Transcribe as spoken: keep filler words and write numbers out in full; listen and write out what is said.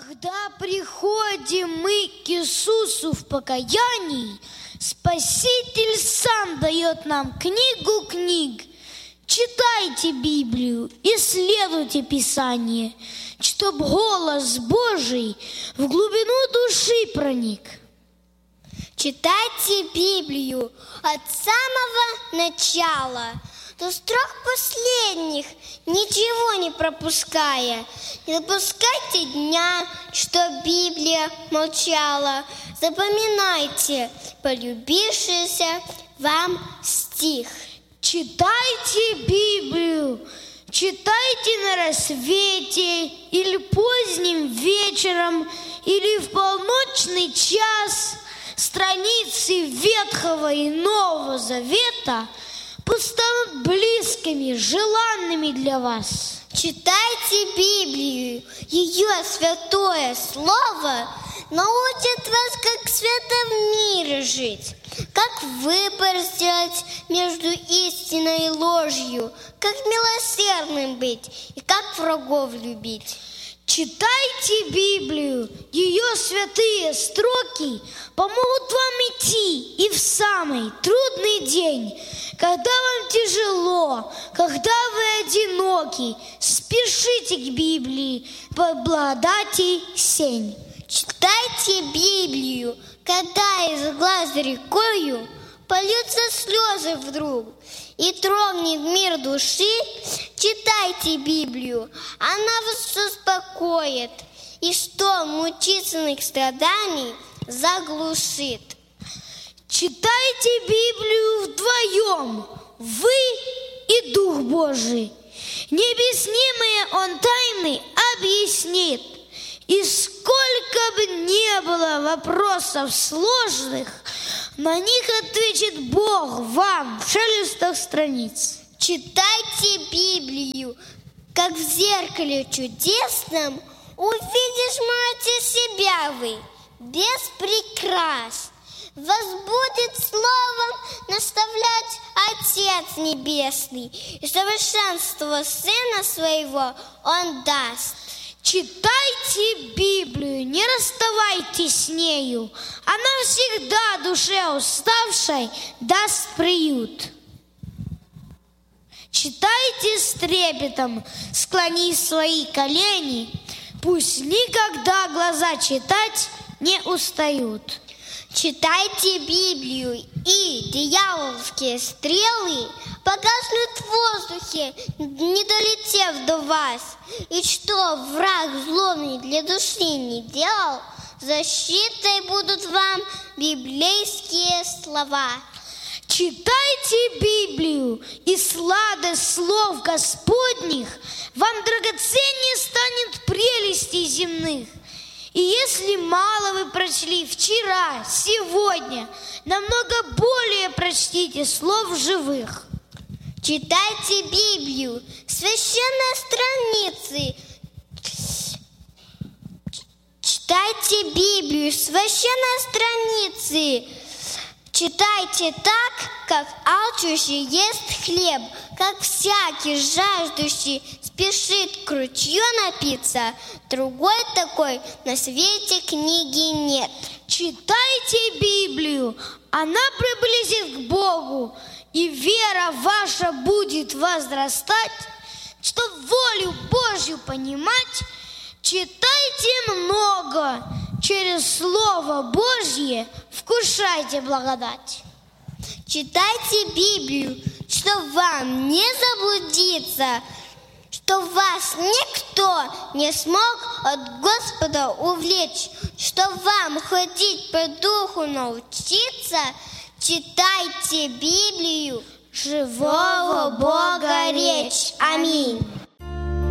Когда приходим мы к Иисусу в покаянии, Спаситель сам дает нам книгу книг. Читайте Библию, исследуйте Писание, чтоб голос Божий в глубину души проник. Читайте Библию от самого начала до строк последних, ничего не пропуская. Не допускайте дня, что Библия молчала. Запоминайте полюбившийся вам стих. Читайте Библию, читайте на рассвете или поздним вечером, или в полночный час. Страницы Ветхого и Нового Завета станут близкими, желанными для вас. Читайте Библию, ее святое слово научит вас, как в святом мире жить, как выбор сделать между истиной и ложью, как милосердным быть и как врагов любить. Читайте Библию, ее святые строки помогут вам идти и в самый трудный день, когда вам тяжело, когда вы одиноки. Спешите к Библии, под благодати сень. Читайте Библию, когда из глаз рекою польются слезы вдруг и трогнет мир души. Читайте Библию, она вас успокоит и штом мучительных страданий заглушит. Читайте Библию вдвоем, вы и Дух Божий. Необъяснимые Он тайны объяснит. И сколько бы ни было вопросов сложных, на них ответит Бог вам в шелестах страниц. Читайте Библию, как в зеркале чудесном увидишь, мать, себя вы, без прикрас. Вас будет словом наставлять Отец Небесный, и совершенство Сына Своего Он даст. Читайте Библию, не расставайтесь с нею. Она всегда душе уставшей даст приют. Читайте с трепетом, склонив свои колени, пусть никогда глаза читать не устают. Читайте Библию, и дьявольские стрелы погаснут в воздухе, не долетев до вас. И что враг злобный для души не делал, защитой будут вам библейские слова. Читайте Библию, и сладость слов Господних вам драгоценнее станет прелестей земных. И если мало вы прочли вчера, сегодня, намного более прочтите слов живых. Читайте Библию, священные страницы. Читайте Библию, священные страницы. Читайте так, как алчущий ест хлеб, как всякий жаждущий спешит к ручью напиться. Другой такой на свете книги нет. Читайте Библию, она приблизит к Богу, и вера ваша будет возрастать. Чтоб волю Божью понимать, читайте много, через Слово Божье вкушайте благодать. Читайте Библию, чтобы вам не заблудиться, чтобы вас никто не смог от Господа увлечь, чтобы вам ходить по духу научиться. Читайте Библию, живого Бога речь. Аминь.